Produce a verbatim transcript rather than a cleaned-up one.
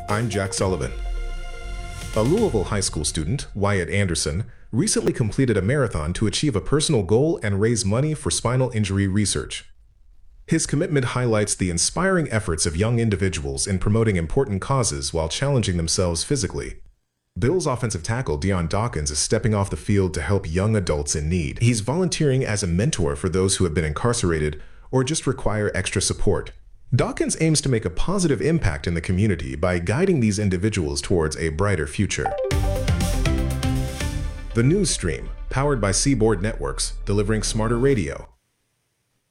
I'm Jack Sullivan. A Louisville high school student, Wyatt Anderson, recently completed a marathon to achieve a personal goal and raise money for spinal injury research. His commitment highlights the inspiring efforts of young individuals in promoting important causes while challenging themselves physically. Bills offensive tackle Dion Dawkins is stepping off the field to help young adults in need. He's volunteering as a mentor for those who have been incarcerated or just require extra support. Dawkins aims to make a positive impact in the community by guiding these individuals towards a brighter future. The News Stream, powered by Seaboard Networks, delivering smarter radio.